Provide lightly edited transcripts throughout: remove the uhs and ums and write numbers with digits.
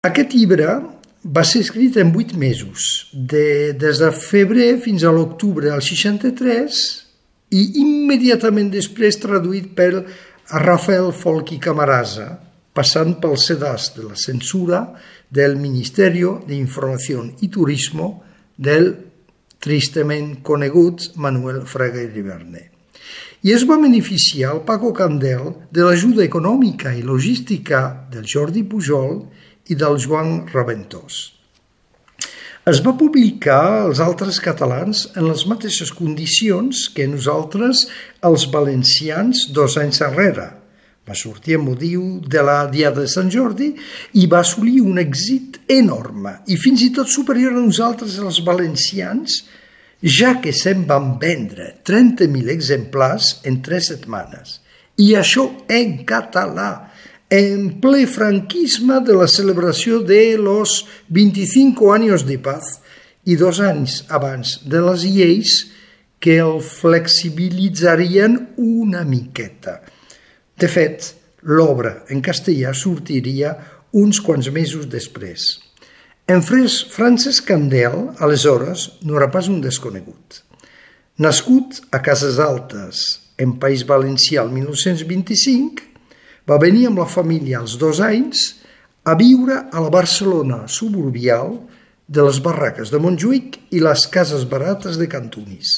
Aquest llibre va ser escrit en 8 mesos, des de febrer fins a l'octubre del 63 i immediatament després traduït per Rafael Folch i Camarasa, passant pel sedàs de la censura del Ministerio de Información y Turismo del tristament conegut Manuel Fraga Iribarne. I es va beneficiar el Paco Candel de l'ajuda econòmica i logística del Jordi Pujol i del Joan Raventós. Es va publicar als altres catalans en les mateixes condicions que nosaltres, els valencians, 2 anys enrere. Va sortir amb motiu de la Diada de Sant Jordi i va assolir un èxit enorme i fins i tot superior a nosaltres, els valencians, ja que se'n van vendre 30.000 exemplars en 3 setmanes. I això en català, en ple franquisme de la celebració de los 25 años de paz i 2 anys abans de les lleis que el flexibilitzarien una miqueta. De fet, l'obra en castellà sortiria uns quants mesos després. En Francesc Candel, aleshores, no era pas un desconegut. Nascut a Cases Altes, en País Valencià, el 1925, va venir amb la família als 2 anys a viure a la Barcelona suburbial de les barraques de Montjuïc i les cases barates de Cantunis.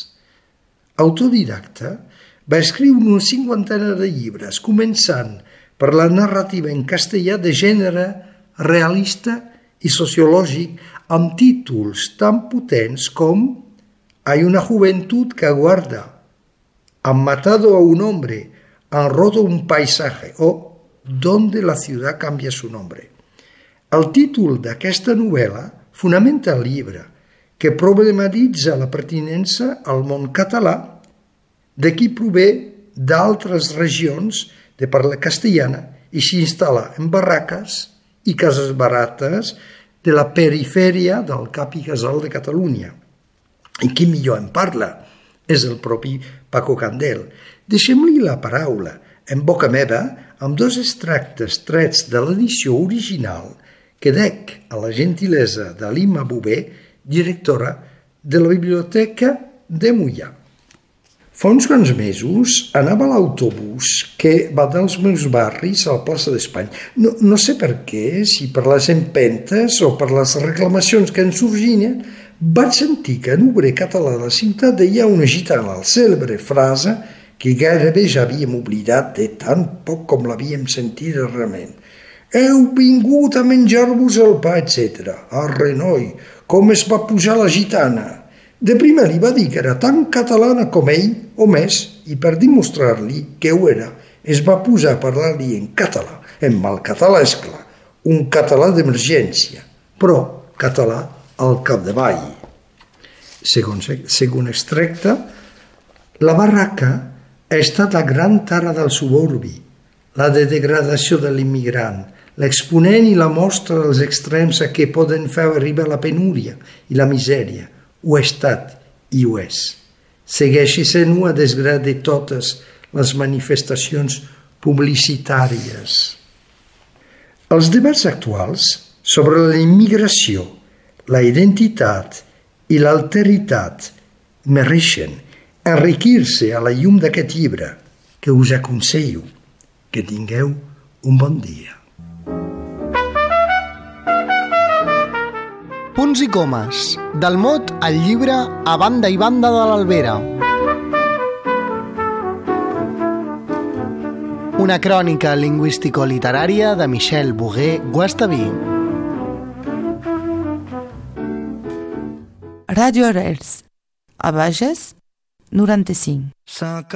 Autodidacta, va escriure una 50ena de llibres, començant per la narrativa en castellà de gènere realista i sociològic amb títols tan potents com Hay una juventud que aguarda, Han matado a un hombre, Han roto un paisaje o Donde la ciudad cambia su nombre. El títol d'aquesta novel·la fonamenta el llibre, que problematitza la pertinença al món català de qui prové d'altres regions de parla castellana i s'instal·la en barraques i cases barates de la perifèria del cap i casal de Catalunya. I qui millor en parla és el propi Paco Candel. Deixem-li la paraula en boca meva amb 2 extractes trets de l'edició original que dec a la gentilesa de Lima Bové, directora de la Biblioteca de Moià. Fa uns quants mesos anava a l'autobús que va dels meus barris a la plaça d'Espanya. No sé per què, si per les empentes o per les reclamacions que en sorgien, vaig sentir que en obrer català de la ciutat deia una gitana la cèlebre frase que gairebé ja havíem oblidat de tan poc com l'havíem sentit realment. Heu vingut a menjar-vos el pa, etc. Arre, noi, com es va pujar la gitana? De primer li va dir que era tan catalana com ell, o més, i per demostrar-li que ho era, es va posar a parlar-li en català, en mal català, és clar, un català d'emergència, però català al capdavall. Segon extracte, la barraca ha estat la gran tara del suburbi, la de degradació de l'immigrant, l'exponent i la mostra dels extrems a què poden fer arribar la penúria i la misèria. Ho ha estat i ho és. Segueix sent una desgrà de totes les manifestacions publicitàries. Els debats actuals sobre la immigració, la identitat i l'alteritat mereixen enriquir-se a la llum d'aquest llibre que us aconsello. Que tingueu un bon dia. Punts i comes, del mot al llibre A banda i banda de l'Albera. Una crònica lingüístico-literària de Michel Bogué-Guastaví. Ràdio Arrels, a Bages, 95.